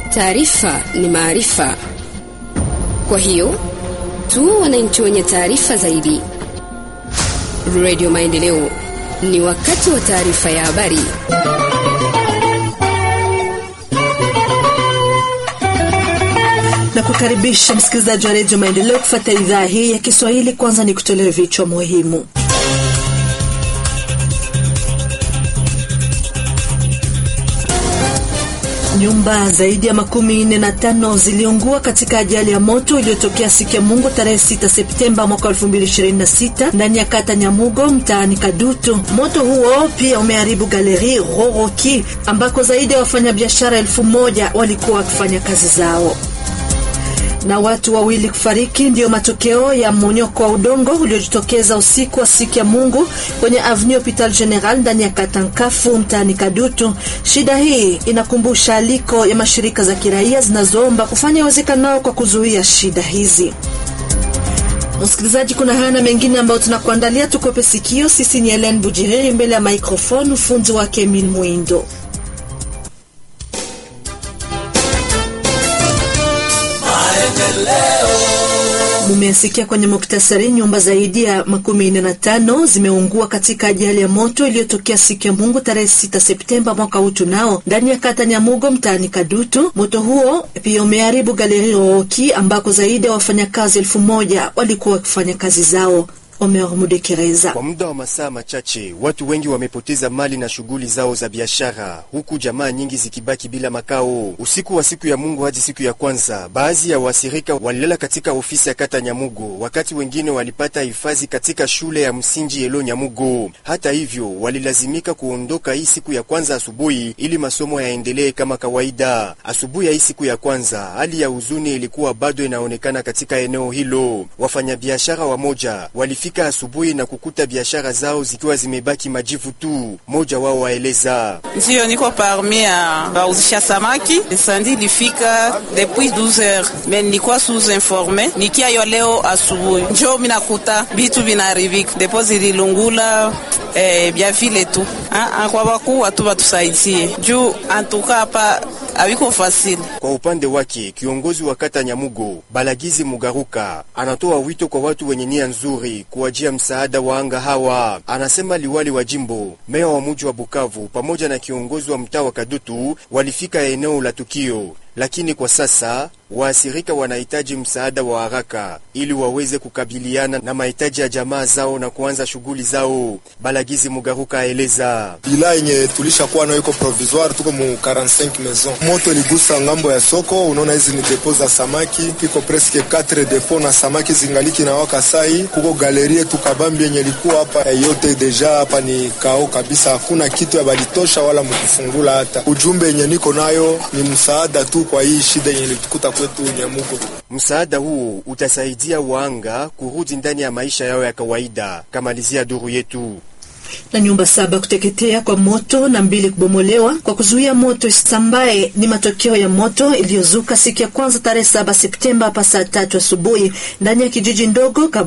Taarifa ni maarifa. Kwa hiyo, tu wananchi wenye taarifa zaidi. Radio Maendeleo, ni wakati wa taarifa ya habari. Na kukaribisha msikilizaji wa Radio Maendeleo kufuata idhaa hii ya Kiswahili. Kwanza ni kutolewa vichwa muhimu. Nyumba zaidi ya 45 ziliungua katika ajali ya moto iliyotokea siku ya Mungu tarehe 6 Septemba mwaka 2026 ndani ya kata Nyamugo mtaani Kadutu. Moto huo pia umeharibu galeri Roroki ambako zaidi ya wafanyabiashara 1000 walikuwa wakifanya kazi zao. Na watu wawili kufariki ndio matokeo ya mmonyoko wa udongo uliojitokeza usiku wa siku ya Mungu kwenye Avenue Hopital General ndani ya Katankafu mtaani Kadutu. Shida hii inakumbusha aliko ya mashirika za kiraia zinazoomba kufanya uwezekanao kwa kuzuia shida hizi. Msikilizaji, kuna hana mengine ambayo tunakuandalia, tukope sikio. Sisi ni Helen Bujiriri mbele ya microphone, ufunzi wake Emil Muindo. Mumesikia kwenye muktasari, nyumba zaidi ya 45 zimeungua katika ajali ya moto iliyotokea siku ya Mungu tarehe 6 Septemba mwaka huu tunao ndani ya kata Nyamugo mtaani Kadutu. Moto huo pia umeharibu galeri Roroki ambako zaidi ya wafanyakazi 1000 walikuwa wakifanya kazi zao. Kwa muda wa masaa machache, watu wengi wamepoteza mali na shughuli zao za biashara, huku jamaa nyingi zikibaki bila makao. Usiku wa siku ya Mungu hadi siku ya kwanza, baadhi ya wasirika walilala katika ofisi ya kata Nyamugo, wakati wengine walipata hifadhi katika shule ya msingi Elo Nyamugo. Hata hivyo, walilazimika kuondoka hii siku ya kwanza asubuhi ili masomo yaendelee kama kawaida. Asubuhi ya hii siku ya kwanza, hali ya huzuni ilikuwa bado inaonekana katika eneo hilo. Wafanyabiashara wamoja walifika asubuhi na kukuta biashara zao zikiwa zimebaki majivu tu. Moja wao waeleza: ndio niko parmi ya bauzisha samaki, sandi lifika depuis 12h, mais nilikuwa sous informé, nikia yo leo asubuhi njoo minakuta bitu binarivika deposit ilungula bia vile tu kwa baku watu batusaidie juu antuka hapa awiko fasili. Kwa upande wake, kiongozi wa kata Nyamugo Balagizi Mugaruka anatoa wito kwa watu wenye nia nzuri kuwajia msaada wa anga hawa. Anasema liwali wa jimbo, meya wa mji wa Bukavu pamoja na kiongozi wa mtaa wa Kadutu walifika eneo la tukio, lakini kwa sasa waasirika wanahitaji msaada wa haraka ili waweze kukabiliana na mahitaji ya jamaa zao na kuanza shughuli zao. Balagizi Mugaruka aeleza: bila yenye tulishakuwa nayo iko provisoire, tuko mu 45 maison. Moto ligusa ngambo ya soko, unaona hizi ni depo za samaki, iko presque 4 depo na samaki zingaliki na waka sai. Kuko galerie tukabambi yenye likuwa hapa yote deja hapa ni kao kabisa, hakuna kitu ya balitosha wala mkufungula. Hata ujumbe yenye niko nayo ni msaada tu kwa hii shida yenye litukuta kwetu Nyamugo. Msaada huu utasaidia waanga kurudi ndani ya maisha yao ya kawaida, kamalizia duru yetu. Na nyumba 7 kuteketea kwa moto na 2 kubomolewa kwa kuzuia moto isambae ni matokeo ya moto iliyozuka siku ya kwanza tarehe 7 Septemba hapa saa 3 asubuhi ndani ya kijiji ndogo